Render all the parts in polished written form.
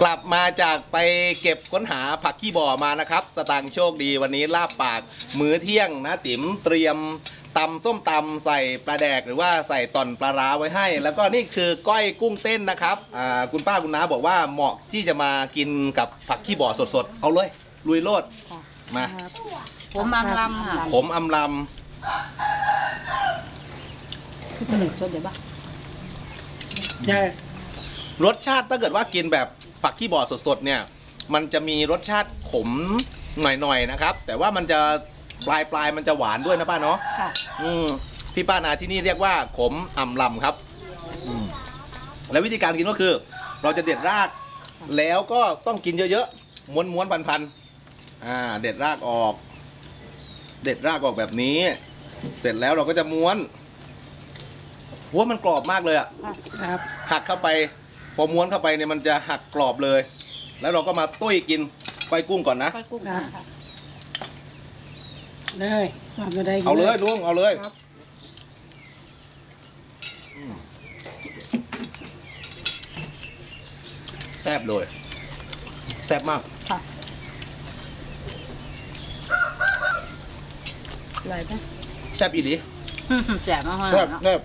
กลับมาจากไปเก็บค้นหาผักขี้บ่อมานะครับสตางค์โชคดีวันนี้ลาบปากมื้อเที่ยงนะติ๋มเตรียมตำส้มตำใส่ปลาแดกหรือว่าใส่ต่อนปลาร้าไว้ให้ แล้วก็นี่คือก้อยกุ้งเต้นนะครับคุณป้าคุณน้าบอกว่าเหมาะที่จะมากินกับผักขี้บ่อสดๆเอาเลยลุยโลดมาผมอำลำค่ะผมอำลสดเดี๋ยวบ้าใช่ำรสชาติถ้าเกิดว่ากินแบบผักขี้บ่อสดๆเนี่ยมันจะมีรสชาติขมหน่อยๆนะครับแต่ว่ามันจะปลายมันจะหวานด้วยนะป้าเนาะค่ะพี่ป้านาที่นี่เรียกว่าขมอ่ำลำครับแล้ววิธีการกินก็คือ เราจะเด็ดรากแล้วก็ต้องกินเยอะๆม้วนๆพันๆเด็ดรากออก เด็ดรากออกแบบนี้ เสร็จแล้วเราก็จะม้วนหัวมันกรอบมากเลยอะครับหักเข้าไปพอม้วนเข้าไปเนี่ยมันจะหักกรอบเลย แล้วเราก็มาตุ้ยกินก้อยกุ้งก่อนนะก้อยกุ้งค่ะเลยความจะได้กินเอาเลยลุงเอาเลยครับแซ่บเลยแซ่บมากค่ะอร่อยไหมแซ่บอีหลีแสบมากแซ่บเนาะแซ่บ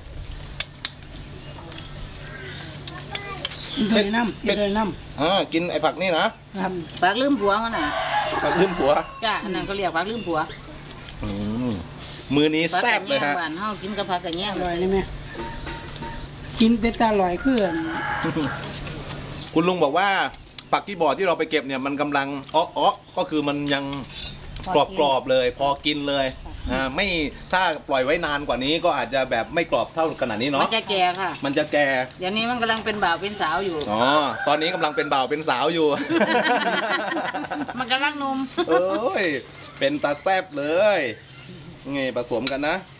เดินน้ำเดินน้กินไอ้ผักนี่นะำครับปากลืมผัวเขาน่ะผักลืมผัวจ้าอันนั้นเขาเรียกปากลืมผัวมือนี้ปากแซ่กบระเลเงี้ยยฮะบ้านเฮากินกับผักกระเงี้ยอร่อยนี่ไหมกินเป็นตาอร่อยขึ้นคุณลุงบอกว่าผักที่บ่อที่เราไปเก็บเนี่ยมันกำลังก็คือมันยังกรอบๆเลย พอกินเลยไม่ถ้าปล่อยไว้นานกว่านี้ก็อาจจะแบบไม่กรอบเท่าขนาดนี้มัเนาะนจะแก่ค่ะมันจะแก่เดี๋ยวนี้มันกำลังเป็นบ่าวเป็นสาวอยู่อ๋อตอนนี้กำลังเป็นบ่าวเป็นสาวอยู่มันกำลังหนุ่มเอ้ยเป็นตาแซบเลยไงผสมกันนะ